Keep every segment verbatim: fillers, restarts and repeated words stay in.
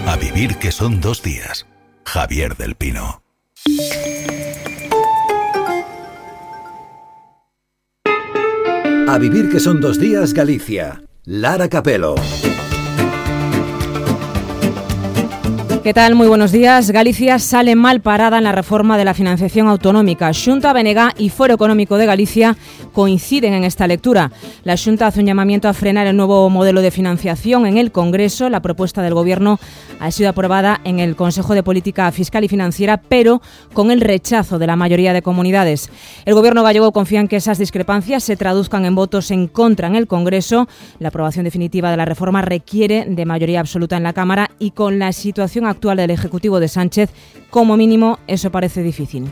A vivir que son dos días. Javier del Pino. A vivir que son dos días, Galicia. Lara Capelo. ¿Qué tal? Muy buenos días. Galicia sale mal parada en la reforma de la financiación autonómica. Xunta, B N G y Foro Económico de Galicia coinciden en esta lectura. La Xunta hace un llamamiento a frenar el nuevo modelo de financiación en el Congreso. La propuesta del Gobierno ha sido aprobada en el Consejo de Política Fiscal y Financiera, pero con el rechazo de la mayoría de comunidades. El Gobierno gallego confía en que esas discrepancias se traduzcan en votos en contra en el Congreso. La aprobación definitiva de la reforma requiere de mayoría absoluta en la Cámara y con la situación actual del Ejecutivo de Sánchez, como mínimo, eso parece difícil.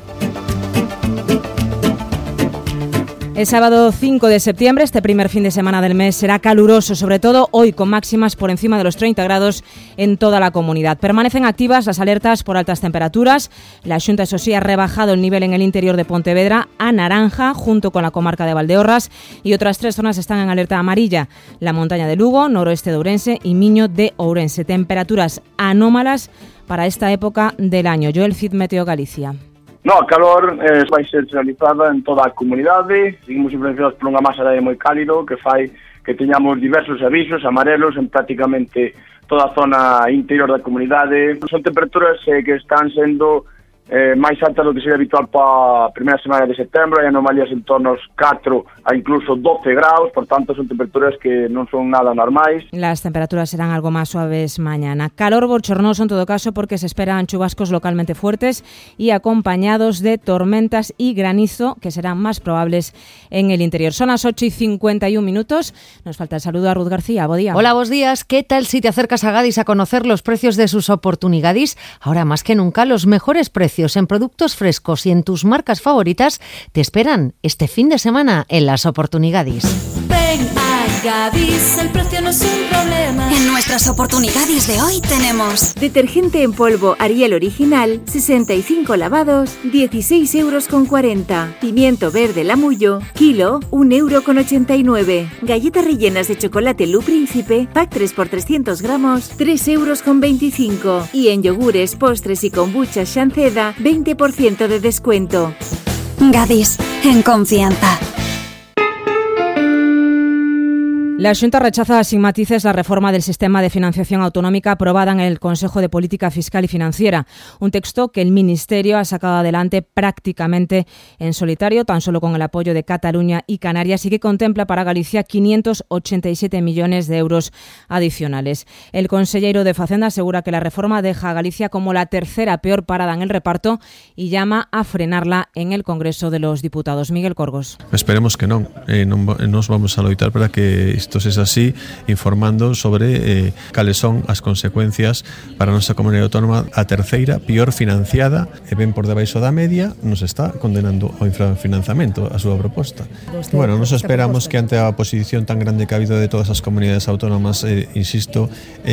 El sábado cinco de septiembre, este primer fin de semana del mes, será caluroso, sobre todo hoy, con máximas por encima de los treinta grados en toda la comunidad. Permanecen activas las alertas por altas temperaturas. La Xunta, eso sí, ha rebajado el nivel en el interior de Pontevedra a naranja, junto con la comarca de Valdeorras, y otras tres zonas están en alerta amarilla: la montaña de Lugo, noroeste de Ourense y Miño de Ourense. Temperaturas anómalas para esta época del año. Joel Cid, Meteo Galicia. No, a calor eh, vai ser generalizada en toda a comunidade. Seguimos influenciados por unha masa de aire moi cálido que fai que teñamos diversos avisos amarelos en prácticamente toda a zona interior da comunidade. Son temperaturas eh, que están sendo eh, máis altas do que sería habitual para a primeira semana de setembro. Hai anomalías en torno aos catro a incluso doce graus, por tanto son temperaturas que non son nada normais. Las temperaturas serán algo más suaves mañana. Calor bochornoso en todo caso, porque se esperan chubascos localmente fuertes y acompañados de tormentas y granizo, que serán más probables en el interior. Son las ocho y cincuenta y un minutos. Nos falta el saludo a Ruth García. Buen día. Hola, buenos días. ¿Qué tal si te acercas a Gadis a conocer los precios de sus oportunidades? Ahora más que nunca, los mejores precios en productos frescos y en tus marcas favoritas te esperan este fin de semana en las oportunidades. Ven a Gadis, el precio no es un problema. En nuestras oportunidades de hoy tenemos detergente en polvo Ariel original, sesenta y cinco lavados, dieciséis euros con cuarenta. Pimiento verde Lamullo, kilo, un euro con ochenta y nueve. Galletas rellenas de chocolate Lu Príncipe, pack tres por trescientos gramos, tres euros con veinticinco. Y en yogures, postres y kombucha Shanceda, veinte por ciento de descuento. Gadis, en confianza. La Xunta rechaza sin matices la reforma del sistema de financiación autonómica aprobada en el Consejo de Política Fiscal y Financiera, un texto que el Ministerio ha sacado adelante prácticamente en solitario, tan solo con el apoyo de Cataluña y Canarias, y que contempla para Galicia quinientos ochenta y siete millones de euros adicionales. El consellero de Facenda asegura que la reforma deja a Galicia como la tercera peor parada en el reparto y llama a frenarla en el Congreso de los Diputados. Miguel Corgos. Esperemos que non, eh, non nos vamos a loitar para que isto es así, informando sobre eh, cales son as consecuencias para a nosa comunidade autónoma. A terceira pior financiada e ben por debaixo da media nos está condenando ao infrafinanciamento a súa proposta. Este, bueno, nos esperamos que ante a oposición tan grande que ha habido de todas as comunidades autónomas, eh, insisto,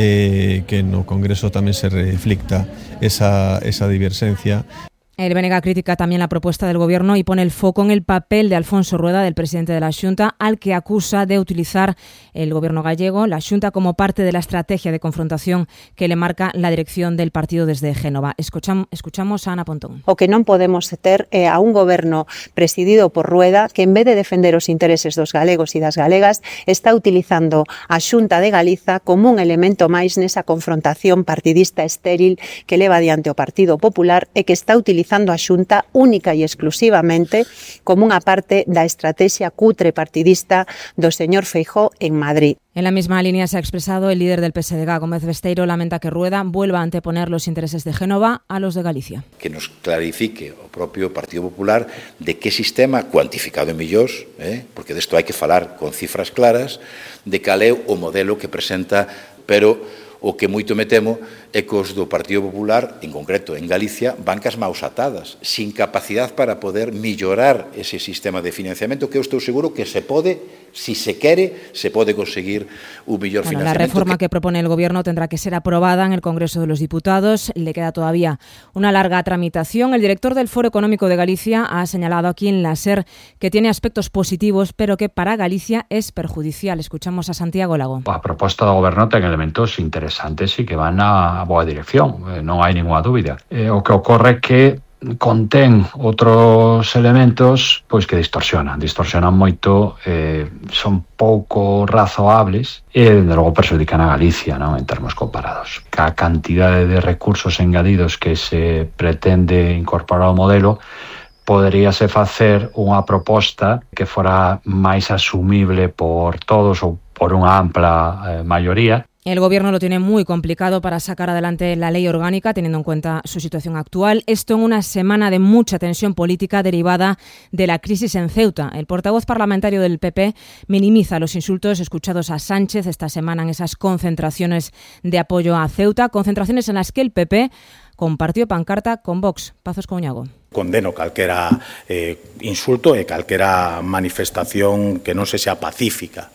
eh, que no Congreso tamén se reflicta esa, esa diversencia. El B N G critica también la propuesta del Gobierno y pone el foco en el papel de Alfonso Rueda, del presidente de la Xunta, al que acusa de utilizar el Gobierno gallego, la Xunta, como parte de la estrategia de confrontación que le marca la dirección del partido desde Génova. Escucham, escuchamos a Ana Pontón. O que non podemos ter eh, a un Goberno presidido por Rueda que, en vez de defender os intereses dos galegos e das galegas, está utilizando a Xunta de Galiza como un elemento máis nesa confrontación partidista estéril que leva adiante o Partido Popular e que está utilizando a Xunta única e exclusivamente como unha parte da estrategia cutre partidista do señor Feijóo en Madrid. En la misma línea se ha expresado el líder del P S D G, Gómez Besteiro. Lamenta que Rueda vuelva a anteponer los intereses de Génova a los de Galicia. Que nos clarifique o propio Partido Popular de que sistema, cuantificado en millóns, eh, porque desto hai que falar con cifras claras, de cal é o modelo que presenta, pero o que moito me temo é que os do Partido Popular, en concreto en Galicia, bancas maus atadas, sin capacidade para poder mellorar ese sistema de financiamento, que eu estou seguro que se pode, si se quere, se pode conseguir un mellor bueno, financiamento. La reforma que... que propone el Gobierno tendrá que ser aprobada en el Congreso de los Diputados. Le queda todavía una larga tramitación. El director del Foro Económico de Galicia ha señalado aquí en la SER que tiene aspectos positivos, pero que para Galicia es perjudicial. Escuchamos a Santiago Lago. A proposta do Goberno ten elementos interesantes e que van a na boa dirección, non hai ninguna dúbida. E o que ocorre é que contén outros elementos pois que distorsionan, distorsionan moito, eh, son pouco razoables e, dende logo, perxudican a Galicia, non, en termos comparados. A cantidade de recursos engadidos que se pretende incorporar ao modelo poderíase facer unha proposta que fora máis asumible por todos ou por unha ampla eh, maioría. El Gobierno lo tiene muy complicado para sacar adelante la ley orgánica, teniendo en cuenta su situación actual. Esto en una semana de mucha tensión política derivada de la crisis en Ceuta. El portavoz parlamentario del P P minimiza los insultos escuchados a Sánchez esta semana en esas concentraciones de apoyo a Ceuta, concentraciones en las que el P P compartió pancarta con Vox. Pazos Couñago. Condeno calquera eh, insulto e calquera manifestación que non se sea pacífica.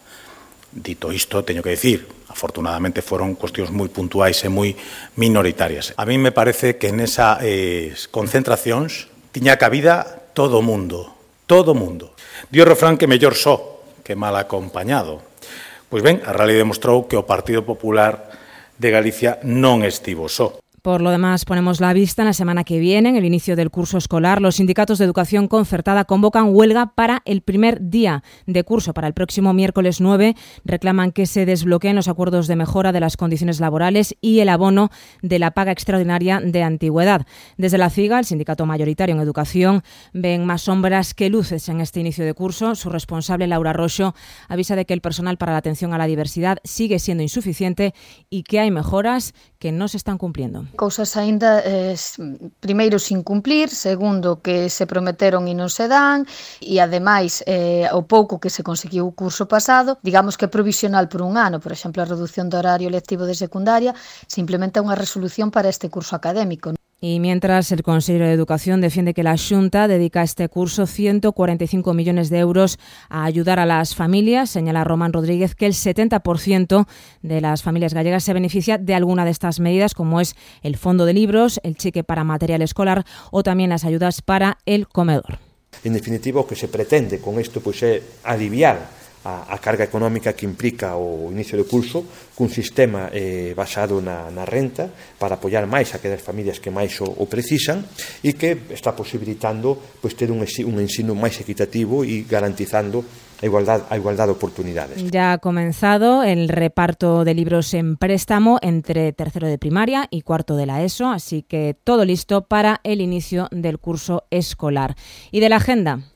Dito isto, teño que dicir, afortunadamente foron cuestións moi puntuais e moi minoritarias. A mí me parece que nesas eh, concentracións tiña cabida todo o mundo, todo o mundo. Dio o refrán que mellor só que mal acompañado. Pois ben, a realidade demostrou que o Partido Popular de Galicia non estivo só. Por lo demás, ponemos la vista en la semana que viene, en el inicio del curso escolar. Los sindicatos de educación concertada convocan huelga para el primer día de curso, para el próximo miércoles nueve. Reclaman que se desbloqueen los acuerdos de mejora de las condiciones laborales y el abono de la paga extraordinaria de antigüedad. Desde la CIGA, el sindicato mayoritario en educación, ven más sombras que luces en este inicio de curso. Su responsable, Laura Roxo, avisa de que el personal para la atención a la diversidad sigue siendo insuficiente y que hay mejoras que no se están cumpliendo. Cousas aínda, eh, primeiro, sin cumplir, segundo, que se prometeron e non se dan, e ademais, eh, o pouco que se conseguiu o curso pasado, digamos que é provisional por un ano, por exemplo, a reducción do horario lectivo de secundaria, simplemente é unha resolución para este curso académico. Y mientras, el Consello de Educación defiende que la Xunta dedica a este curso ciento cuarenta y cinco millones de euros a ayudar a las familias. Señala Román Rodríguez que el setenta por ciento de las familias gallegas se beneficia de alguna de estas medidas, como es el fondo de libros, el cheque para material escolar o también las ayudas para el comedor. En definitiva, o que se pretende con isto pois é aliviar a, a carga económica que implica o inicio do curso cun sistema eh, basado na, na renta para apoiar máis a aquelas familias que máis o, o precisan e que está posibilitando pois, ter un, un ensino máis equitativo e garantizando a igualdad, a igualdad de oportunidades. Ya ha comenzado el reparto de libros en préstamo entre tercero de primaria y cuarto de la ESO, así que todo listo para el inicio del curso escolar. Y de la agenda,